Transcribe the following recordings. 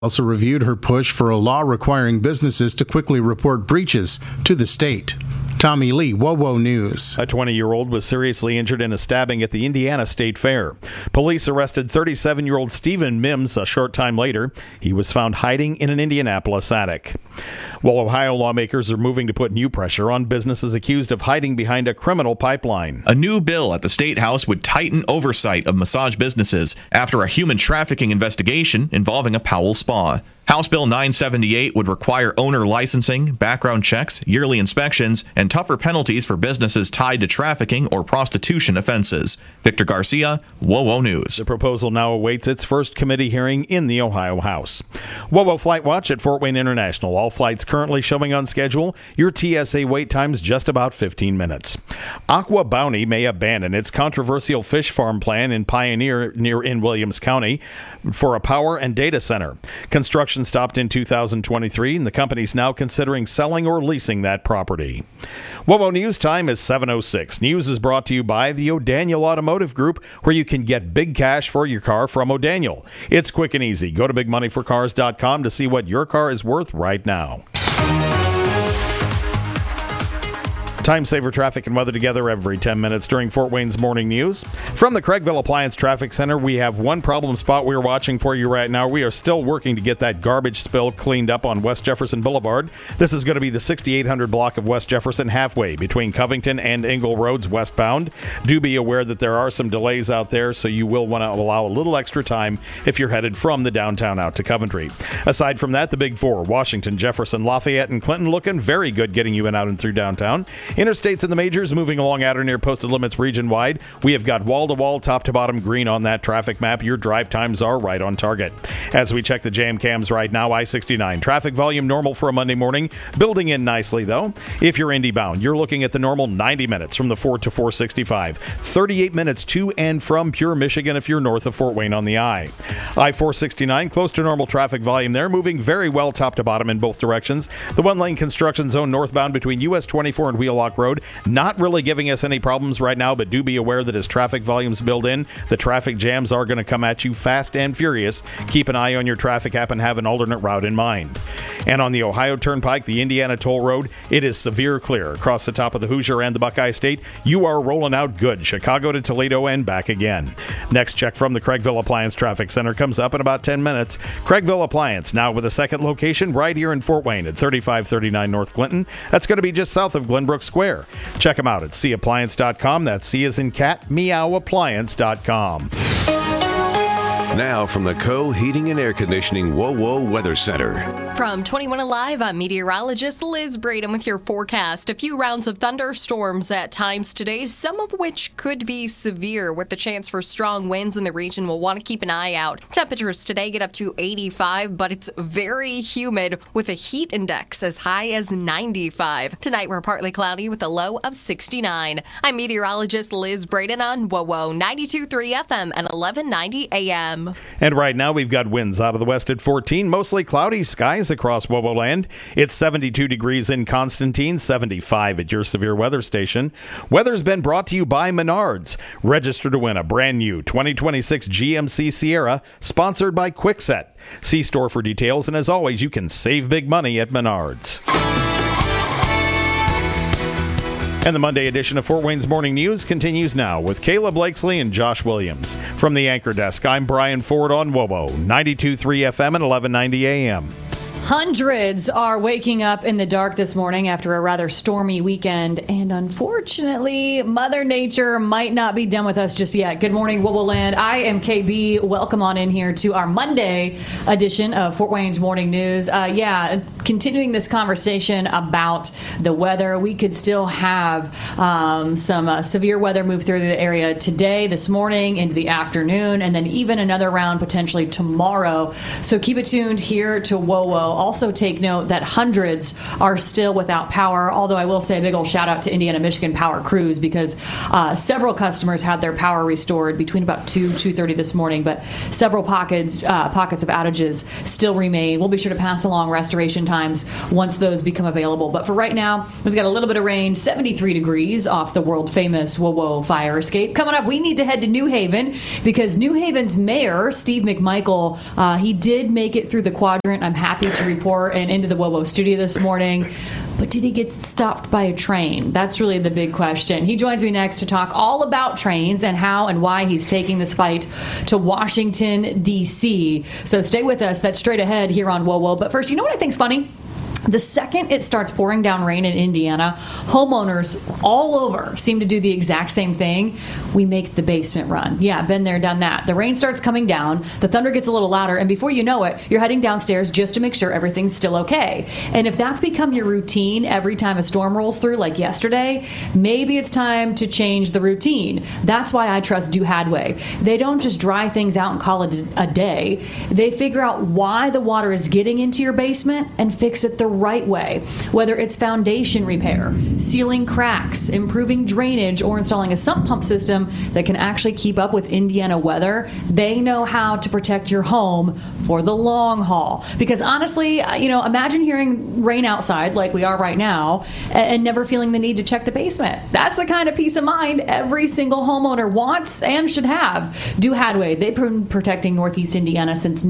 also reviewed her push for a law requiring businesses to quickly report breaches to the state. Tommy Lee, WOWO News. A 20-year-old was seriously injured in a stabbing at the Indiana State Fair. Police arrested 37-year-old Stephen Mims a short time later. He was found hiding in an Indianapolis attic. While Ohio lawmakers are moving to put new pressure on businesses accused of hiding behind a criminal pipeline. A new bill at the State House would tighten oversight of massage businesses after a human trafficking investigation involving a Powell spa. House Bill 978 would require owner licensing, background checks, yearly inspections, and tougher penalties for businesses tied to trafficking or prostitution offenses. Victor Garcia, WOWO News. The proposal now awaits its first committee hearing in the Ohio House. WOWO Flight Watch at Fort Wayne International. All flights currently showing on schedule. Your TSA wait time's just about 15 minutes. Aqua Bounty may abandon its controversial fish farm plan in Pioneer in Williams County for a power and data center. Construction stopped in 2023, and the company's now considering selling or leasing that property. WOWO News time is 7:06. News is brought to you by the O'Daniel Automotive Group, where you can get big cash for your car from O'Daniel. It's quick and easy. Go to bigmoneyforcars.com to see what your car is worth right now. Time saver traffic and weather together every 10 minutes during Fort Wayne's morning news. From the Craigville Appliance Traffic Center, we have one problem spot we're watching for you right now. We are still working to get that garbage spill cleaned up on West Jefferson Boulevard. This is going to be the 6800 block of West Jefferson, halfway between Covington and Engle Roads westbound. Do be aware that there are some delays out there, so you will want to allow a little extra time if you're headed from the downtown out to Coventry. Aside from that, the Big Four, Washington, Jefferson, Lafayette, and Clinton, looking very good getting you in, out, and through downtown. Interstates and the majors moving along at or near posted limits region-wide. We have got wall-to-wall, top-to-bottom green on that traffic map. Your drive times are right on target. As we check the jam cams right now, I-69. Traffic volume normal for a Monday morning. Building in nicely, though. If you're Indy-bound, you're looking at the normal 90 minutes from the 4 to 465. 38 minutes to and from Pure, Michigan if you're north of Fort Wayne on the I. I-469, close to normal traffic volume there. Moving very well top-to-bottom in both directions. The one-lane construction zone northbound between US 24 and Wheelock Road. Not really giving us any problems right now, but do be aware that as traffic volumes build in, the traffic jams are going to come at you fast and furious. Keep an eye on your traffic app and have an alternate route in mind. And on the Ohio Turnpike, the Indiana Toll Road, it is severe clear across the top of the Hoosier and the Buckeye State. You are rolling out good. Chicago to Toledo and back again. Next check from the Craigville Appliance Traffic Center comes up in about 10 minutes. Craigville Appliance, now with a second location right here in Fort Wayne at 3539 North Clinton. That's going to be just south of Glenbrook Square. Check them out at cappliance.com. That's C as in cat, meowappliance.com. Now from the Co-Heating and Air Conditioning WOWO Weather Center. From 21 Alive, I'm meteorologist Liz Braden with your forecast. A few rounds of thunderstorms at times today, some of which could be severe with the chance for strong winds in the region. We'll want to keep an eye out. Temperatures today get up to 85, but it's very humid with a heat index as high as 95. Tonight we're partly cloudy with a low of 69. I'm meteorologist Liz Braden on WOWO 92.3 FM and 1190 AM. And right now we've got winds out of the west at 14, mostly cloudy skies across WOWO land. It's 72 degrees in Constantine, 75 at your severe weather station. Weather's been brought to you by Menards. Register to win a brand new 2026 GMC Sierra, sponsored by Kwikset. See store for details, and as always, you can save big money at Menards. And the Monday edition of Fort Wayne's Morning News continues now with Kayla Blakesley and Josh Williams. From the anchor desk, I'm Brian Ford on WOWO 92.3 FM and 1190 AM. Hundreds are waking up in the dark this morning after a rather stormy weekend, and unfortunately, Mother Nature might not be done with us just yet. Good morning, WOWO Land. I am KB. Welcome on in here to our Monday edition of Fort Wayne's Morning News. Continuing this conversation about the weather, we could still have some severe weather move through the area today, this morning, into the afternoon, and then even another round potentially tomorrow. So keep it tuned here to WOWO. Also take note that hundreds are still without power, although I will say a big old shout out to Indiana-Michigan Power Crews because several customers had their power restored between about 2:30 this morning, but several pockets of outages still remain. We'll be sure to pass along restoration times once those become available. But for right now, we've got a little bit of rain, 73 degrees off the world-famous WoWo fire escape. Coming up, we need to head to New Haven because New Haven's mayor, Steve McMichael, he did make it through the quadrant. I'm happy to report, and into the WoWo studio this morning. But did he get stopped by a train? That's really the big question. He joins me next to talk all about trains and how and why he's taking this fight to Washington, D.C. So stay with us. That's straight ahead here on WoWo. But first, you know what I think's funny? The second it starts pouring down rain in Indiana, homeowners all over seem to do the exact same thing. We make the basement run. Yeah, been there, done that. The rain starts coming down, the thunder gets a little louder, and before you know it, you're heading downstairs just to make sure everything's still okay. And if that's become your routine every time a storm rolls through, like yesterday, maybe it's time to change the routine. That's why I trust Do Hadway. They don't just dry things out and call it a day. They figure out why the water is getting into your basement and fix it the right way. Whether it's foundation repair, sealing cracks, improving drainage, or installing a sump pump system that can actually keep up with Indiana weather, they know how to protect your home for the long haul. Because honestly, imagine hearing rain outside like we are right now and never feeling the need to check the basement. That's the kind of peace of mind every single homeowner wants and should have. Do Hadway, they've been protecting Northeast Indiana since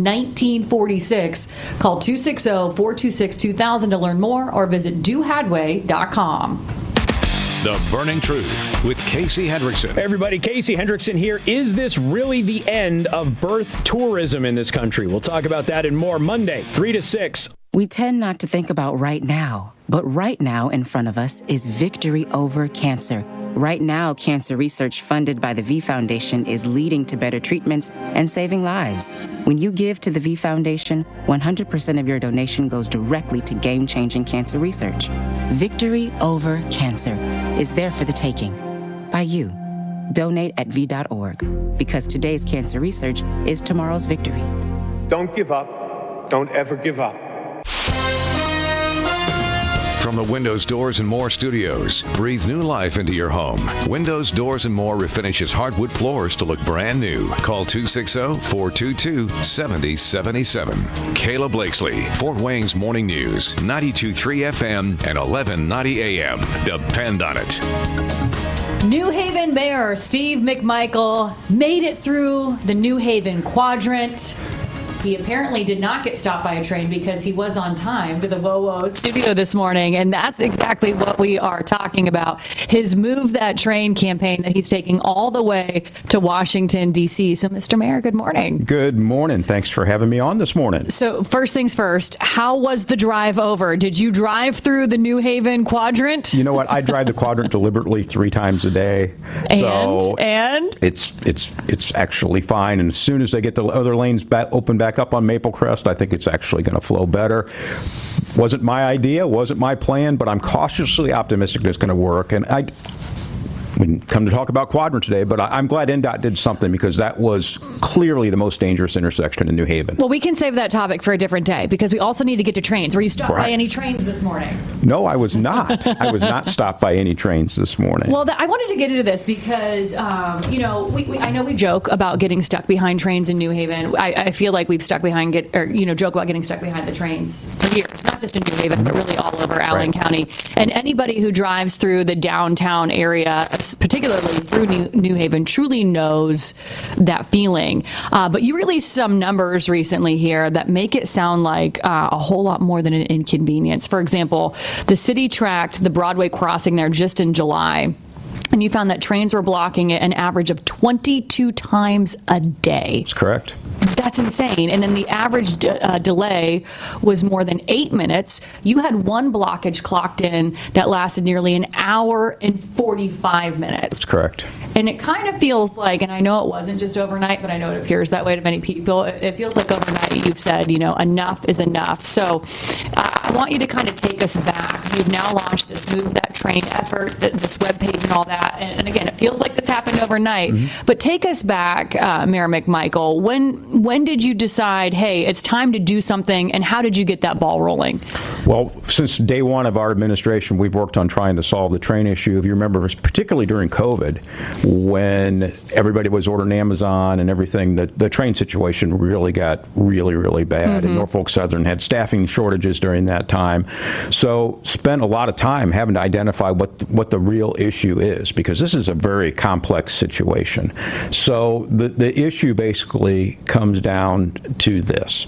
1946. Call 260-426-2000 to learn more or visit dohadway.com. The Burning Truth with Casey Hendrickson. Hey everybody, Casey Hendrickson here. Is this really the end of birth tourism in this country? We'll talk about that and more Monday, 3 to 6. We tend not to think about right now, but right now in front of us is victory over cancer. Right now, cancer research funded by the V Foundation is leading to better treatments and saving lives. When you give to the V Foundation, 100% of your donation goes directly to game-changing cancer research. Victory over cancer is there for the taking by you. Donate at V.org, because today's cancer research is tomorrow's victory. Don't give up. Don't ever give up. From the Windows, Doors, and More studios, breathe new life into your home. Windows, Doors, and More refinishes hardwood floors to look brand new. Call 260-422-7077. Kayla Blakesley, Fort Wayne's Morning News, 92.3 FM and 1190 AM. Depend on it. New Haven Mayor Steve McMichael made it through the New Haven quadrant. He apparently did not get stopped by a train because he was on time to the WoWo studio this morning, and that's exactly what we are talking about. His Move That Train campaign that he's taking all the way to Washington, D.C. So, Mr. Mayor, good morning. Good morning. Thanks for having me on this morning. So, first things first, how was the drive over? Did you drive through the New Haven quadrant? You know what? I drive the quadrant deliberately 3 times a day. And it's actually fine. And as soon as they get the other lanes open back up on Maple Crest, I think it's actually going to flow better. Wasn't my idea, wasn't my plan, but I'm cautiously optimistic it's going to work. And we didn't come to talk about quadrant today, but I'm glad NDOT did something because that was clearly the most dangerous intersection in New Haven. Well, we can save that topic for a different day because we also need to get to trains. Were you stopped by any trains this morning? No, I was not. I was not stopped by any trains this morning. Well, I wanted to get into this because, I know we joke about getting stuck behind trains in New Haven. I feel like we've stuck behind, joke about getting stuck behind the trains for years, not just in New Haven, but really all over Allen County. And anybody who drives through the downtown area, particularly through New Haven, truly knows that feeling. But you released some numbers recently here that make it sound like a whole lot more than an inconvenience. For example, the city tracked the Broadway crossing there just in July, and you found that trains were blocking it an average of 22 times a day. That's correct. That's insane. And then the average delay was more than 8 minutes. You had one blockage clocked in that lasted nearly an hour and 45 minutes. That's correct. And it kind of feels like, and I know it wasn't just overnight, but I know it appears that way to many people. It feels like overnight you've said, enough is enough. So I want you to kind of take us back. You've now launched this Move That Train effort, this webpage and all that. And again, it feels like this happened overnight. Mm-hmm. But take us back, Mayor McMichael. When did you decide, hey, it's time to do something, and how did you get that ball rolling? Well, since day one of our administration, we've worked on trying to solve the train issue. If you remember, particularly during COVID, when everybody was ordering Amazon and everything, the train situation really got really bad. Mm-hmm. And Norfolk Southern had staffing shortages during that time. So spent a lot of time having to identify what the real issue is, because this is a very complex situation. So the issue basically comes down to this.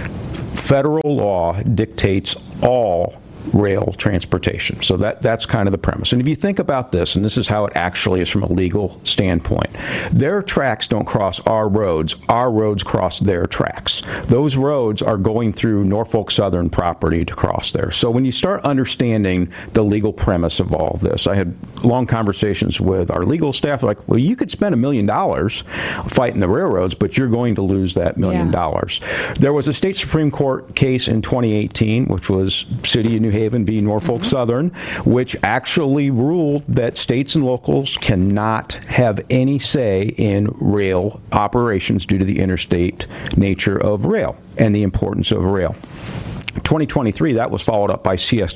Federal law dictates all rail transportation. So that's kind of the premise. And if you think about this, and this is how it actually is from a legal standpoint, their tracks don't cross our roads cross their tracks. Those roads are going through Norfolk Southern property to cross there. So when you start understanding the legal premise of all of this, I had long conversations with our legal staff. They're like, well, you could spend $1 million fighting the railroads, but you're going to lose that $1 million. There was a state Supreme Court case in 2018, which was City of New Haven v. Norfolk Southern, which actually ruled that states and locals cannot have any say in rail operations due to the interstate nature of rail and the importance of rail. 2023, that was followed up by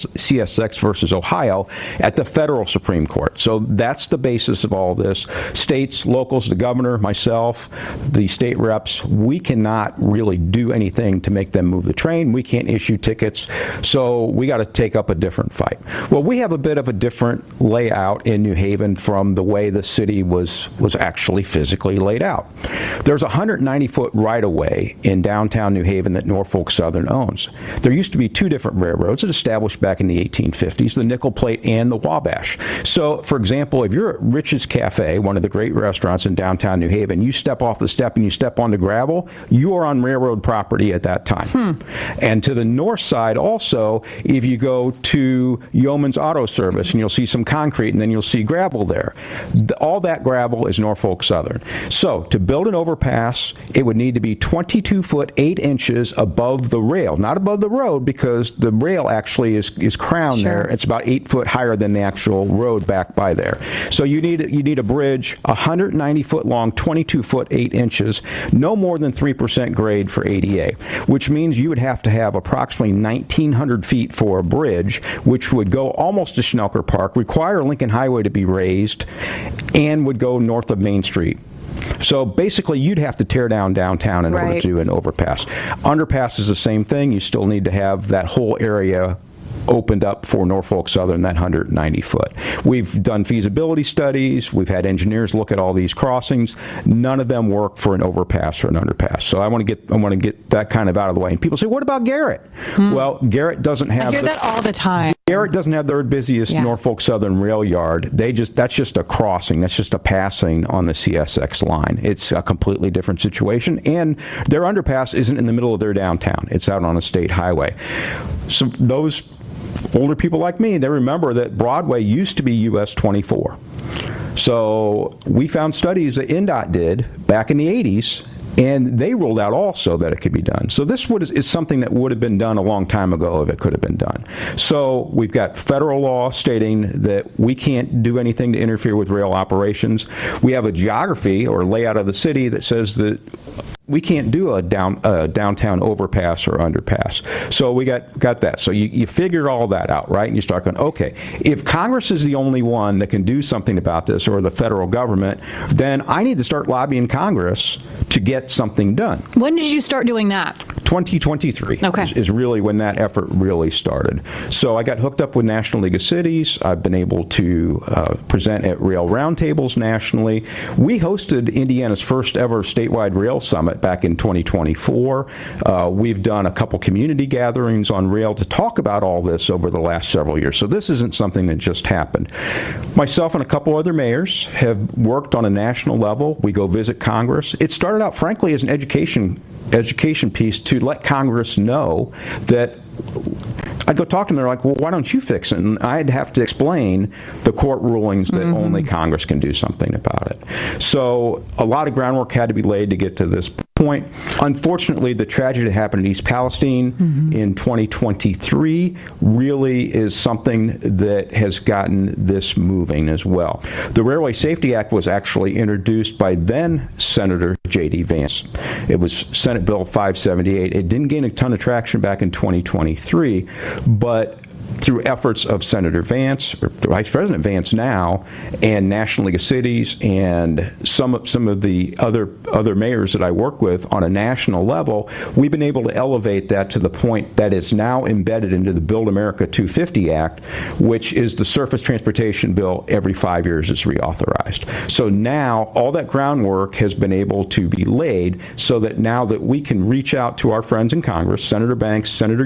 CSX versus Ohio at the federal Supreme Court. So that's the basis of all this. States, locals, the governor, myself, the state reps, we cannot really do anything to make them move the train. We can't issue tickets. So we got to take up a different fight. Well, we have a bit of a different layout in New Haven from the way the city was actually physically laid out. There's a 190-foot right-of-way in downtown New Haven that Norfolk Southern owns. There used to be two different railroads that established back in the 1850s, the Nickel Plate and the Wabash. So, for example, if you're at Rich's Cafe, one of the great restaurants in downtown New Haven, you step off the step and you step on the gravel, you are on railroad property at that time. And to the north side also, if you go to Yeoman's Auto Service, and you'll see some concrete and then you'll see gravel there. All that gravel is Norfolk Southern. So, to build an overpass, it would need to be 22 foot 8 inches above the rail, not above the road, because the rail actually is crowned there. It's about 8 foot higher than the actual road back by there. So you need a bridge 190 foot long, 22 foot 8 inches, no more than 3% grade for ADA, which means you would have to have approximately 1,900 feet for a bridge, which would go almost to Schnelker Park, require Lincoln Highway to be raised, and would go north of Main Street. So basically, you'd have to tear down downtown in order to do an overpass. Underpass is the same thing. You still need to have that whole area opened up for Norfolk Southern, that 190 foot. We've done feasibility studies. We've had engineers look at all these crossings. None of them work for an overpass or an underpass. So I want to get that kind of out of the way. And people say, what about Garrett? Well, Garrett doesn't have. I hear that all the time. Garrett doesn't have their busiest Norfolk Southern rail yard. That's just a crossing. That's just a passing on the CSX line. It's a completely different situation. And their underpass isn't in the middle of their downtown. It's out on a state highway. So those older people like me, they remember that Broadway used to be US 24. So we found studies that NDOT did back in the 80s, and they ruled out also that it could be done. So this is something that would have been done a long time ago if it could have been done. So we've got federal law stating that we can't do anything to interfere with rail operations. We have a geography or layout of the city that says that we can't do a downtown overpass or underpass. So we got that. So you figure all that out, right? And you start going, okay, if Congress is the only one that can do something about this, or the federal government, then I need to start lobbying Congress to get something done. When did you start doing that? 2023 is really when that effort really started. So I got hooked up with National League of Cities. I've been able to present at rail roundtables nationally. We hosted Indiana's first ever statewide rail summit back in 2024. We've done a couple community gatherings on rail to talk about all this over the last several years. So this isn't something that just happened. Myself and a couple other mayors have worked on a national level. We go visit Congress. It started out, frankly, as an education piece to let Congress know that I'd go talk to them. They're like, well, why don't you fix it? And I'd have to explain the court rulings that only Congress can do something about it. So a lot of groundwork had to be laid to get to this point. Unfortunately, the tragedy that happened in East Palestine in 2023 really is something that has gotten this moving as well. The Railway Safety Act was actually introduced by then Senator J.D. Vance. It was Senate Bill 578. It didn't gain a ton of traction back in 2023, but through efforts of Senator Vance, or Vice President Vance now, and National League of Cities, and some of the other mayors that I work with on a national level, we've been able to elevate that to the point that it's now embedded into the Build America 250 Act, which is the surface transportation bill every 5 years is reauthorized. So now all that groundwork has been able to be laid so that now that we can reach out to our friends in Congress, Senator Banks, Senator